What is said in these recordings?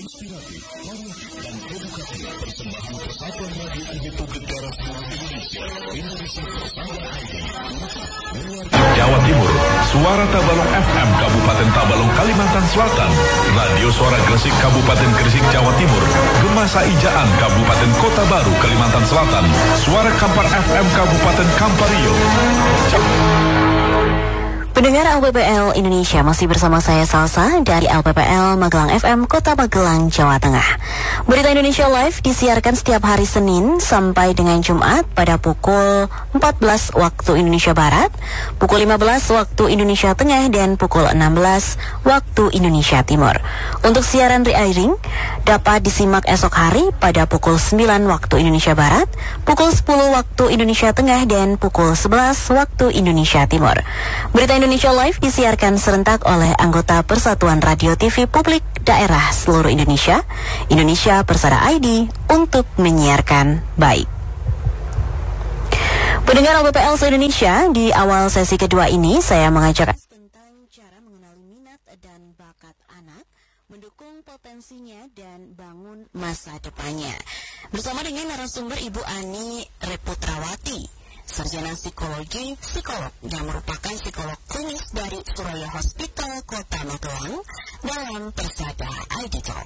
inspiratif, variatif, dan edukatif. Persembahan Persatuan Radio TV Publik Daerah seluruh Indonesia. Indonesia Bersama ID. Jawa Timur, Suara Tabalong FM Kabupaten Tabalong Kalimantan Selatan, Radio Suara Gresik Kabupaten Gresik Jawa Timur, Gema Saijaan Kabupaten Kota Baru Kalimantan Selatan, Suara Kampar FM Kabupaten Kampario. Pendengar LPPL Indonesia, masih bersama saya Salsa dari LPPL Magelang FM Kota Magelang, Jawa Tengah. Berita Indonesia Live disiarkan setiap hari Senin sampai dengan Jumat pada pukul 14 waktu Indonesia Barat, pukul 15 waktu Indonesia Tengah, dan pukul 16 waktu Indonesia Timur. Untuk siaran re-airing dapat disimak esok hari pada pukul 9 waktu Indonesia Barat, pukul 10 waktu Indonesia Tengah, dan pukul 11 waktu Indonesia Timur. Berita Indonesia Live disiarkan serentak oleh anggota Persatuan Radio TV Publik Daerah seluruh Indonesia, Indonesia Persada ID, untuk menyiarkan baik. Pendengar LPPL se-Indonesia, di awal sesi kedua ini saya mengajak tentang cara mengenali minat dan bakat anak, mendukung potensinya dan bangun masa depannya. Bersama dengan narasumber Ibu Ani Reputrawati, sarjana psikologi, psikolog yang merupakan psikolog klinis dari Suraya Hospital Kota Magelang dalam Persada ID Talk.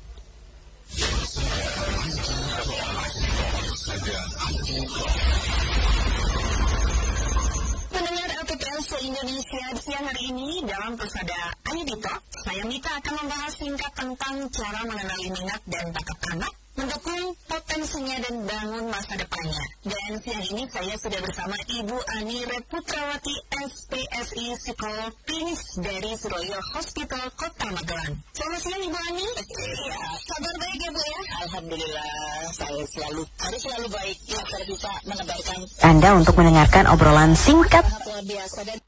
Pendengar LPPL se-Indonesia, di siang hari ini dalam Persada ID Talk, saya Mita akan membahas singkat tentang cara mengenali minat dan bakat anak, mendukung potensinya dan bangun masa depannya. Dan siang ini saya sudah bersama Ibu Ani Reputrawati, SPSI, psikolog klinis dari Suraya Hospital Kota Magelang. Selamat siang Ibu Ani. Ya, kabar baik ya Bu ya? Alhamdulillah, saya harus selalu baik ya, agar bisa menebarkan Anda untuk mendengarkan obrolan singkat luar biasa dan